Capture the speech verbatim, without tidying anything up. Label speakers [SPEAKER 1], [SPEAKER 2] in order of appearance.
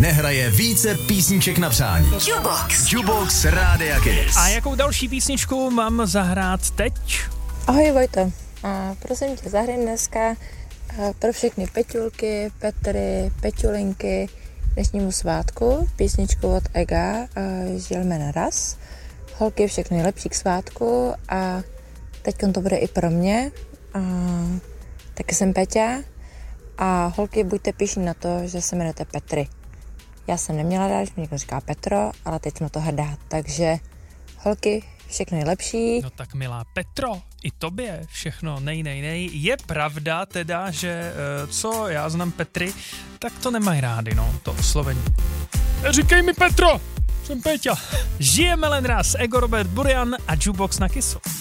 [SPEAKER 1] nehraje více písniček na přání.
[SPEAKER 2] Jukebox.
[SPEAKER 1] Jukebox Rádia Kiss.
[SPEAKER 3] A jakou další písničku mám zahrát teď?
[SPEAKER 4] Ahoj Vojto, a prosím tě, zahraj dneska pro všechny Peťulky, Petry, Peťulinky dnešnímu svátku písničku od Ega Žijeme naraz. Holky, všechno nejlepší k svátku a teď to bude i pro mě. A taky jsem Peťa a holky, buďte pyšní na to, že se jmenujete Petry. Já jsem neměla rád, že mi někdo říká Petro, ale teď jsem na to hrdá, takže holky, všechno nejlepší.
[SPEAKER 3] No tak milá Petro, i tobě všechno nej, nej, nej. Je pravda teda, že co já znám Petry, tak to nemají rádi, no, to oslovení. Říkej mi Petro, jsem Peťa. Žijeme len raz, Ego Robert Burian a Jukebox na Kissu.